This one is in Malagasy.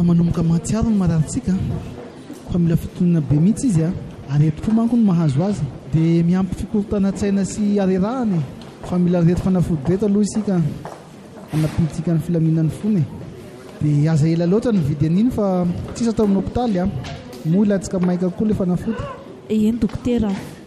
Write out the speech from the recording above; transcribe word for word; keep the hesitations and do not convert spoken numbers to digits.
rehefa manomboka mahatsiaro ny mararintsika fa mila fitonina be mihitsy izy a areto manko ny mahazo azy dia miampy fikorotana-tsaina sy arerahany fa mila reto fanafody reto aloha isika anampintsika ny filaminan'ny fony dia aza ela loatra ny vidy an'iny fa tsisy atao amin'ny hôpitaly a moa ilantsika maika koa le fanafody. Eny dokotera